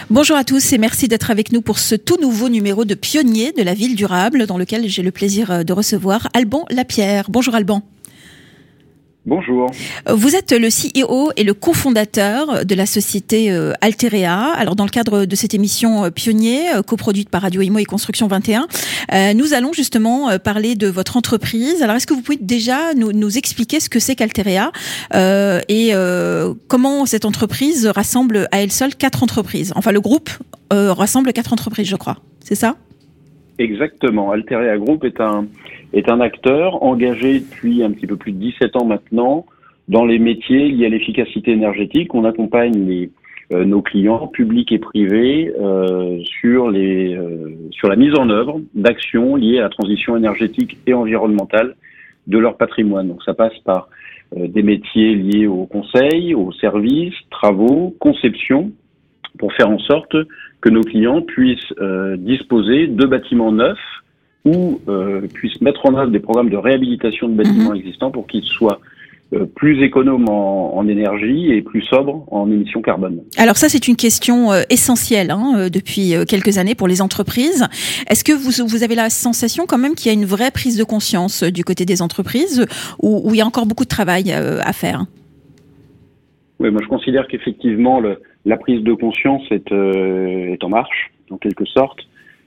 Bonjour à tous et merci d'être avec nous pour ce tout nouveau numéro de Pionnier de la ville durable dans lequel j'ai le plaisir de recevoir Alban Lapierre. Bonjour Alban. Bonjour. Vous êtes le CEO et le cofondateur de la société Alterea. Alors dans le cadre de cette émission Pionnier, coproduite par Radio Imo et Construction 21, nous allons justement parler de votre entreprise. Alors est-ce que vous pouvez déjà nous expliquer ce que c'est qu'Alterea et comment cette entreprise rassemble à elle seule 4 entreprises? Enfin le groupe rassemble 4 entreprises, je crois. C'est ça? Exactement. Alterea Group est un acteur engagé depuis un petit peu plus de 17 ans maintenant dans les métiers liés à l'efficacité énergétique. On accompagne nos clients publics et privés sur la mise en œuvre d'actions liées à la transition énergétique et environnementale de leur patrimoine. Donc ça passe par des métiers liés au conseil, aux services, travaux, conception, pour faire en sorte que nos clients puissent disposer de bâtiments neufs ou puissent mettre en œuvre des programmes de réhabilitation de bâtiments existants pour qu'ils soient plus économes en énergie et plus sobres en émissions carbone. Alors ça, c'est une question essentielle depuis quelques années pour les entreprises. Est-ce que vous avez la sensation quand même qu'il y a une vraie prise de conscience du côté des entreprises ou il y a encore beaucoup de travail à faire? Oui, moi je considère qu'effectivement la prise de conscience est en marche, en quelque sorte.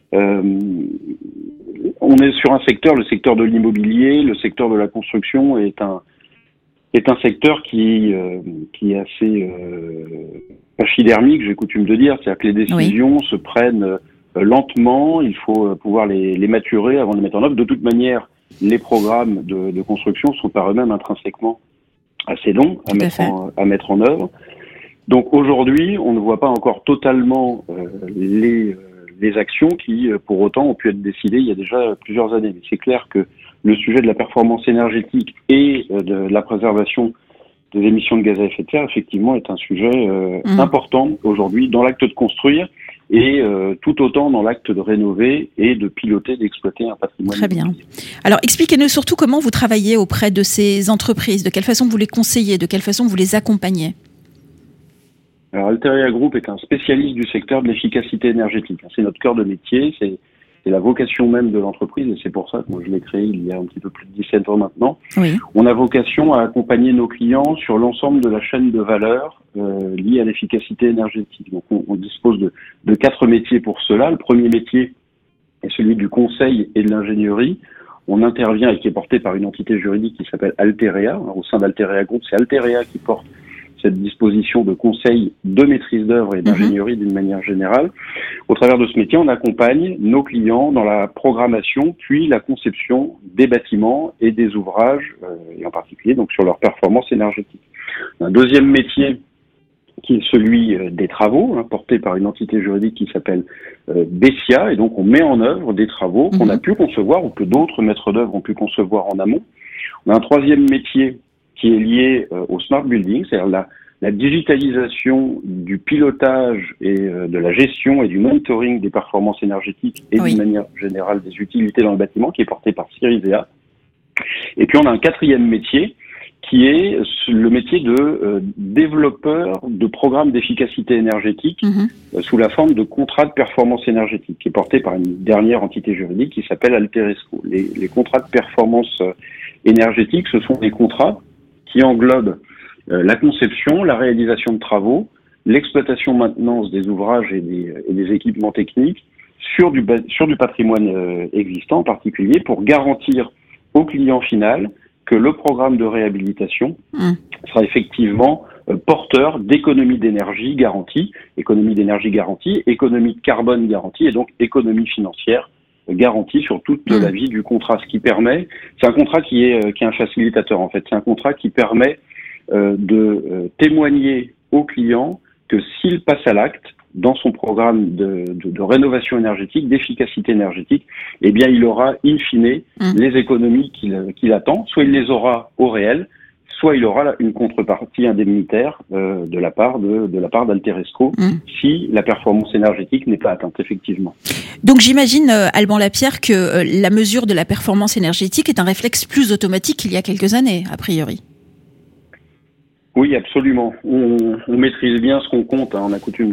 On est sur un secteur, le secteur de l'immobilier, le secteur de la construction est un secteur qui est assez pachydermique, j'ai coutume de dire, c'est-à-dire que les décisions se prennent lentement, il faut pouvoir les maturer avant de les mettre en œuvre. De toute manière, les programmes de construction sont par eux-mêmes intrinsèquement assez longs à mettre en œuvre. Donc aujourd'hui, on ne voit pas encore totalement les actions qui, pour autant, ont pu être décidées il y a déjà plusieurs années. Mais c'est clair que le sujet de la performance énergétique et de la préservation des émissions de gaz à effet de serre, effectivement, est un sujet important aujourd'hui dans l'acte de construire et tout autant dans l'acte de rénover et de piloter, d'exploiter un patrimoine. Très bien. Alors, expliquez-nous surtout comment vous travaillez auprès de ces entreprises, de quelle façon vous les conseillez, de quelle façon vous les accompagnez. Alors, Alterea Group est un spécialiste du secteur de l'efficacité énergétique. C'est notre cœur de métier, c'est la vocation même de l'entreprise et c'est pour ça que moi je l'ai créé il y a un petit peu plus de 17 ans maintenant. Oui. On a vocation à accompagner nos clients sur l'ensemble de la chaîne de valeur liée à l'efficacité énergétique. Donc on dispose de 4 métiers pour cela. Le premier métier est celui du conseil et de l'ingénierie. On intervient et qui est porté par une entité juridique qui s'appelle Alterea. Alors, au sein d'Alterea Group, c'est Alterea qui porte cette disposition de conseil, de maîtrise d'œuvre et d'ingénierie d'une manière générale. Au travers de ce métier, on accompagne nos clients dans la programmation, puis la conception des bâtiments et des ouvrages, et en particulier donc sur leur performance énergétique. Un deuxième métier qui est celui des travaux, porté par une entité juridique qui s'appelle Bessia, et donc on met en œuvre des travaux qu'on a pu concevoir ou que d'autres maîtres d'œuvre ont pu concevoir en amont. On a un troisième métier qui est lié au smart building, c'est-à-dire la digitalisation du pilotage et de la gestion et du monitoring des performances énergétiques et d'une manière générale des utilités dans le bâtiment, qui est porté par Cirisea. Et puis on a un quatrième métier qui est le métier de développeur de programmes d'efficacité énergétique sous la forme de contrats de performance énergétique, qui est porté par une dernière entité juridique qui s'appelle Alteresco. Les contrats de performance énergétique, ce sont des contrats qui englobe la conception, la réalisation de travaux, l'exploitation maintenance des ouvrages et des équipements techniques sur du patrimoine existant en particulier pour garantir au client final que le programme de réhabilitation sera effectivement porteur d'économie d'énergie garantie, économie de carbone garantie et donc économie financière garantie sur toute la vie du contrat, ce qui permet, c'est un contrat qui est un facilitateur en fait, c'est un contrat qui permet de témoigner au client que s'il passe à l'acte dans son programme de rénovation énergétique, d'efficacité énergétique, eh bien il aura in fine les économies qu'il attend, soit il les aura au réel, soit il aura une contrepartie indemnitaire de la part d'Alteresco si la performance énergétique n'est pas atteinte, effectivement. Donc j'imagine, Alban Lapierre, que la mesure de la performance énergétique est un réflexe plus automatique qu'il y a quelques années, a priori. Oui, absolument. On maîtrise bien ce qu'on compte. On a coutume